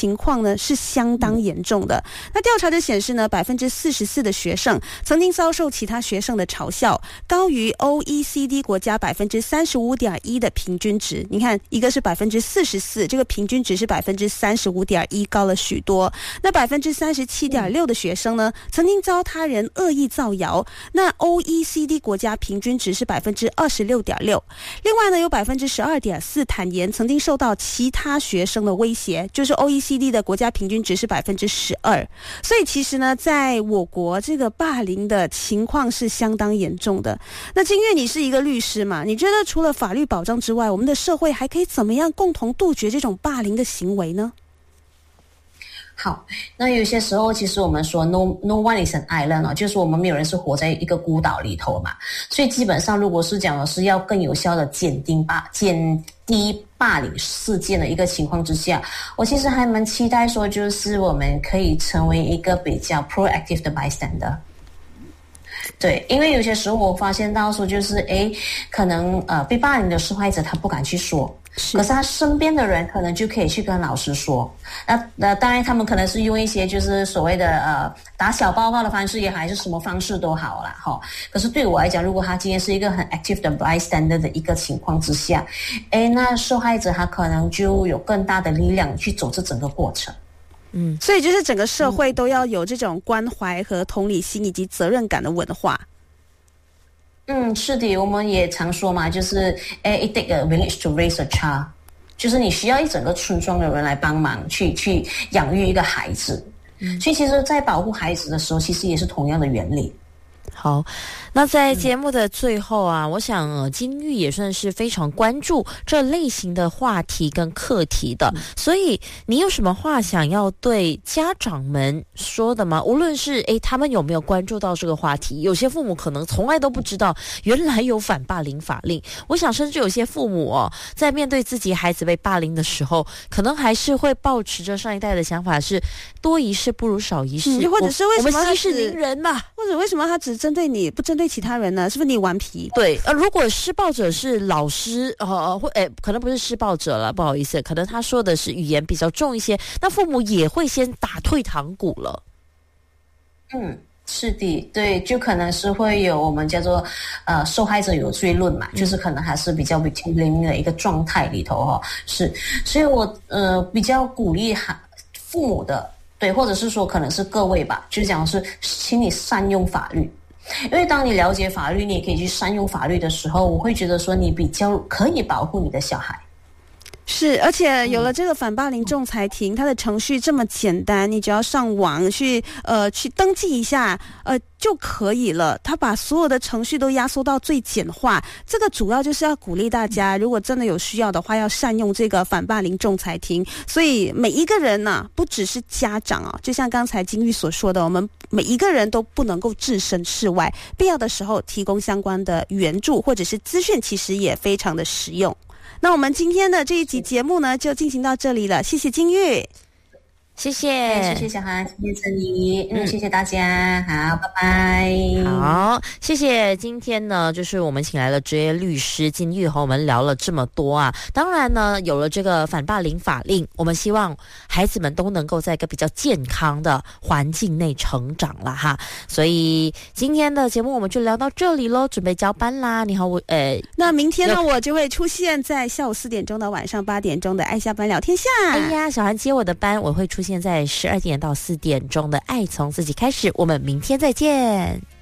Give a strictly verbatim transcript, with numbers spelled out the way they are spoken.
情况呢是相当严重的。那调查就显示呢，百分之四十四的学生曾经遭受其他学生的嘲笑，高于 O E C D 国家百分之三十五点一的平均值。你看，一个是百分之四十四，这个平均值是百分之三十五点一，高了许多。那百分之三十七点六的学生呢，曾经遭他人恶意造谣，那 O E C D 国家平均值是百分之二十六点六。另外呢，有百分之十二点四坦言曾经受到其他学生的威胁，就是 O E C D 的国家平均值是百分之十二。所以其实呢，在我国这个霸凌的情况是相当严重的。那金月，你是一个律师嘛？你觉得除了法律保障之外，我们的社会还可以怎么样共同杜绝这种霸凌的行为呢？ 好，那有些时候其实我们说 no no one is an island 哦，就是我们没有人是活在一个孤岛里头嘛，所以基本上如果是讲的是要更有效的减低霸减低霸凌事件的一个情况之下，我其实还蛮期待说，就是我们可以成为一个比较 proactive 的 bystander。对，因为有些时候我发现到说，就是诶，可能呃被霸凌的受害者他不敢去说。是可是他身边的人可能就可以去跟老师说，那那当然他们可能是用一些就是所谓的呃打小报告的方式也好，还是什么方式都好啦齁。可是对我来讲，如果他今天是一个很 active 的 bystander 的一个情况之下，诶，那受害者他可能就有更大的力量去走这整个过程。 嗯，所以就是整个社会都要有这种关怀和同理心以及责任感的文化。 嗯，是的，我们也常说嘛，就是诶 it take a village to raise a child， 就是你需要一整个村庄的人来帮忙去去养育一个孩子。嗯，所以其实在保护孩子的时候，其实也是同样的原理。 好，那在节目的最后啊，嗯、我想、呃、金玉也算是非常关注这类型的话题跟课题的、嗯、所以你有什么话想要对家长们说的吗？无论是诶他们有没有关注到这个话题，有些父母可能从来都不知道原来有反霸凌法令，我想甚至有些父母哦，在面对自己孩子被霸凌的时候，可能还是会抱持着上一代的想法，是多一事不如少一事、 嗯、或者是为什么我们息事宁人嘛， 或者为什么他只针对你不针对其他人呢？是不是你顽皮？ 对，呃，如果施暴者是老师，呃，或诶，可能不是施暴者了，不好意思，可能他说的是语言比较重一些，那父母也会先打退堂鼓了。 嗯，是的，对，就可能是会有我们叫做呃受害者有罪论嘛，嗯、就是可能还是比较 victim 的一个状态里头哈、哦，是，所以我呃比较鼓励父母的。对，或者是说可能是各位吧，就是讲是请你善用法律，因为当你了解法律，你也可以去善用法律的时候，我会觉得说你比较可以保护你的小孩。 是，而且有了这个反霸凌仲裁庭，它的程序这么简单，你只要上网去呃去登记一下呃就可以了。它把所有的程序都压缩到最简化，这个主要就是要鼓励大家，如果真的有需要的话，要善用这个反霸凌仲裁庭。所以每一个人呢、啊，不只是家长啊，就像刚才金玉所说的，我们每一个人都不能够置身事外，必要的时候提供相关的援助或者是资讯，其实也非常的实用。那我们今天的这一集节目呢，就进行到这里了。谢谢金玉， 谢谢， 谢谢小韩，谢谢陈怡，嗯，谢谢大家，好，拜拜。 好，谢谢。今天呢，就是我们请来了职业律师金玉和我们聊了这么多啊。当然呢，有了这个反霸凌法令，我们希望孩子们都能够在一个比较健康的环境内成长了哈。所以今天的节目我们就聊到这里咯，准备交班啦。你好，我呃， 那明天呢，我就会出现在下午四点钟到晚上八点钟的爱下班聊天下。 哎呀，小韩接我的班，我会出现在十二点到四点钟的爱从自己开始。我们明天再见。